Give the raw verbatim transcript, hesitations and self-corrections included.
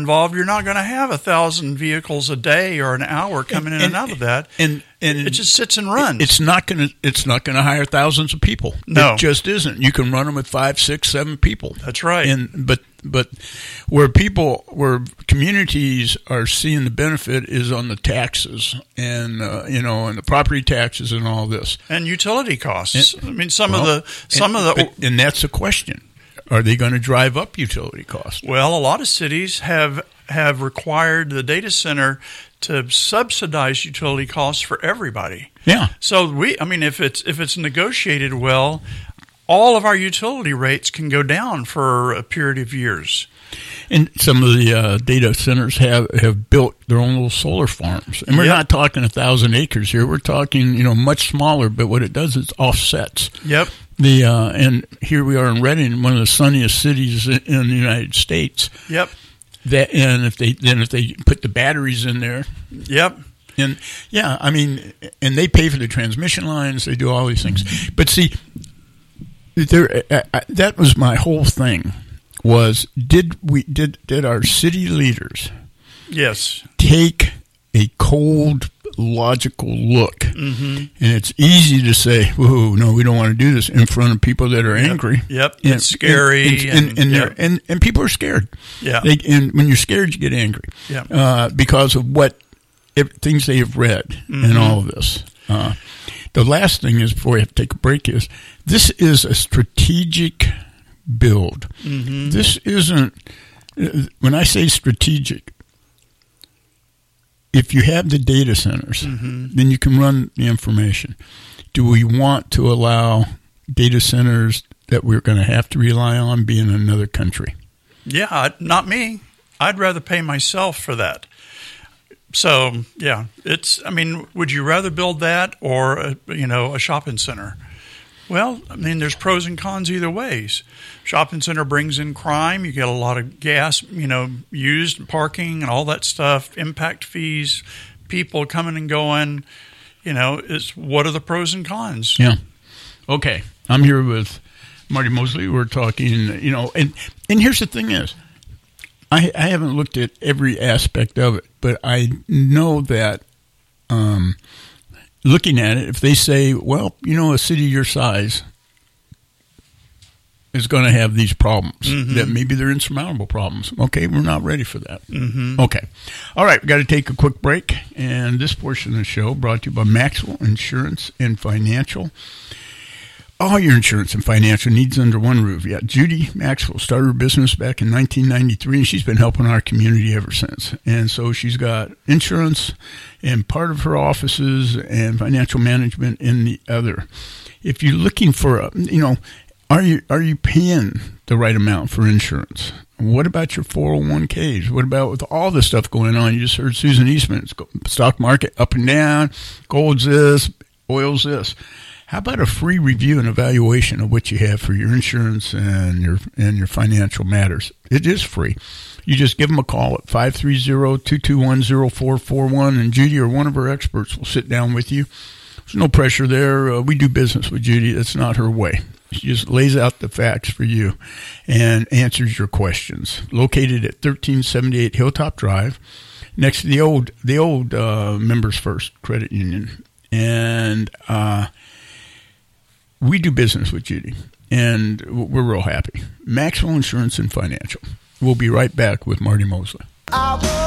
involved, you're not going to have a thousand vehicles a day or an hour coming and, in and, and out of that. And and it just sits and runs. It's not going to. It's not going to hire thousands of people. No, it just isn't. You can run them with five, six, seven people. That's right. And but but where people, where communities are seeing the benefit is on the taxes and uh, you know, and the property taxes and all this and utility costs. And, I mean, some well, of the some and, of the but, and that's the question. Are they going to drive up utility costs? Well, a lot of cities have have required the data center to subsidize utility costs for everybody. Yeah. So we, I mean, if it's if it's negotiated well, all of our utility rates can go down for a period of years. And some of the uh, data centers have, have built their own little solar farms. And we're yep. not talking a thousand acres here. We're talking, you know, much smaller. But what it does is offsets. Yep. The uh, and here we are in Redding, one of the sunniest cities in, in the United States. Yep. That and if they then if they put the batteries in there. Yep. And yeah, I mean, and they pay for the transmission lines. They do all these things. But see, there uh, that was my whole thing. Was did we did did our city leaders yes take a cold logical look? Mm-hmm. And it's easy to say, whoa, no, we don't want to do this in front of people that are yep. angry. Yep, and, it's scary. And, and, and, and, yep. and, and people are scared. Yeah. They, and when you're scared, you get angry. Yeah. Uh, because of what if, things they have read mm-hmm. and all of this. Uh, the last thing is, before we have to take a break, is this is a strategic build. Mm-hmm. This isn't, when I say strategic, if you have the data centers, mm-hmm. then you can run the information. Do we want to allow data centers that we're going to have to rely on be in another country? Yeah, not me. I'd rather pay myself for that. So, yeah, it's, I mean, would you rather build that or, a, you know, a shopping center? Well, I mean, there's pros and cons either ways. Shopping center brings in crime. You get a lot of gas, you know, used, parking and all that stuff, impact fees, people coming and going. You know, it's what are the pros and cons? Yeah. Okay. I'm here with Marty Mosley. We're talking, you know, and, and here's the thing is, I, I haven't looked at every aspect of it, but I know that um, looking at it, if they say, well, you know, a city your size is going to have these problems, mm-hmm. that maybe they're insurmountable problems. Okay, we're not ready for that. Mm-hmm. Okay. All right, we've got to take a quick break. And this portion of the show brought to you by Maxwell Insurance and Financial. All your insurance and financial needs under one roof. Yeah, Judy Maxwell started her business back in nineteen ninety-three, and she's been helping our community ever since. And so she's got insurance in part of her offices and financial management in the other. If you're looking for a, you know, are you are you paying the right amount for insurance? What about your four oh one k's? What about with all this stuff going on? You just heard Susan Eastman, stock market up and down, gold's this, oil's this. How about a free review and evaluation of what you have for your insurance and your and your financial matters? It is free. You just give them a call at five three zero, two two one, zero four four one, and Judy or one of our experts will sit down with you. There's no pressure there. Uh, we do business with Judy. That's not her way. She just lays out the facts for you and answers your questions. Located at thirteen seventy-eight Hilltop Drive, next to the old the old uh, Members First Credit Union. And uh we do business with Judy, and we're real happy. Maxwell Insurance and Financial. We'll be right back with Marty Mosley.